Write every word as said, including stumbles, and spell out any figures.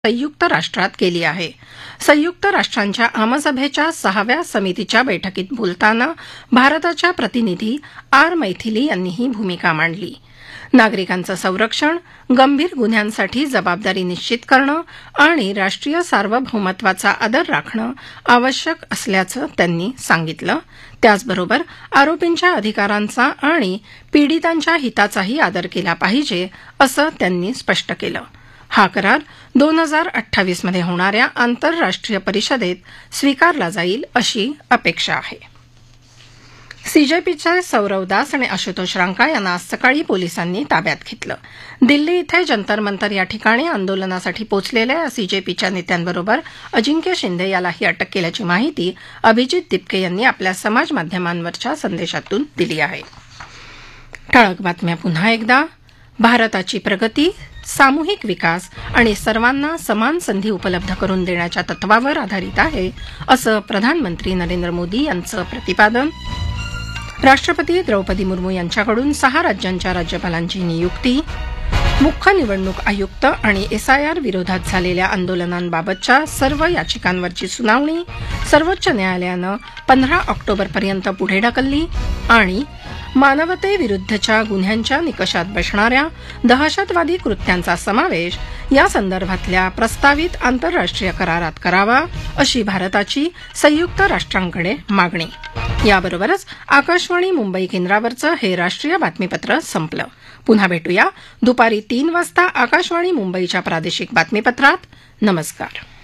संयुक्त राष्ट्रात केली आहे. संयुक्त राष्ट्रांच्या आमसभेच्या सहाव्या समितीच्या बैठकीत बोलताना भारताच्या प्रतिनिधी आर मैथिली यांनी ही भूमिका मांडली. नागरिकांचं संरक्षण, गंभीर गुन्ह्यांसाठी जबाबदारी निश्चित करणं आणि राष्ट्रीय सार्वभौमत्वाचा आदर राखणं आवश्यक असल्याचं त्यांनी सांगितलं. त्याचबरोबर आरोपींच्या अधिकारांचा आणि पीडितांच्या हिताचाही आदर केला पाहिजे असं त्यांनी स्पष्ट केलं. हा करार दोन हजार अठ्ठावीस मध्ये होणाऱ्या आंतरराष्ट्रीय परिषदेत स्वीकारला जाईल अशी अपेक्षा आहे. सीजेपीचे सौरव दास आणि आशुतोष रांका यांना आज सकाळी पोलिसांनी ताब्यात घेतलं. दिल्ली इथे जंतर मंतर या ठिकाणी आंदोलनासाठी पोचलेल्या सीजेपीच्या नेत्यांबरोबर अजिंक्य शिंदे यालाही अटक केल्याची माहिती अभिजित दिपके यांनी आपल्या समाज माध्यमांवरच्या संदेशातून दिली आहे. ठळक बातम्या पुन्हा एकदा. भारताची प्रगती, सामूहिक विकास आणि सर्वांना समान संधी उपलब्ध करून देण्याच्या तत्वावर आधारित आहे असं प्रधानमंत्री नरेंद्र मोदी यांचं प्रतिपादन. राष्ट्रपती द्रौपदी मुर्मू यांच्याकडून सहा राज्यांच्या राज्यपालांची नियुक्ती. मुख्य निवडणूक आयुक्त आणि एसआयआर विरोधात झालेल्या आंदोलनांबाबतच्या सर्व याचिकांवरची सुनावणी सर्वोच्च न्यायालयानं पंधरा ऑक्टोबरपर्यंत पुढे ढकलली. आणि मानवतेविरुद्धच्या गुन्ह्यांच्या निकषात बसणाऱ्या दहशतवादी कृत्यांचा समावेश या संदर्भातल्या प्रस्तावित आंतरराष्ट्रीय करारात करावा अशी भारताची संयुक्त राष्ट्रांकडे मागणी. याबरोबरच आकाशवाणी मुंबई केंद्रावरचं हे राष्ट्रीय बातमीपत्र संपलं. पुन्हा भेटूया दुपारी तीन वाजता आकाशवाणी मुंबईच्या प्रादेशिक बातमीपत्रात. नमस्कार.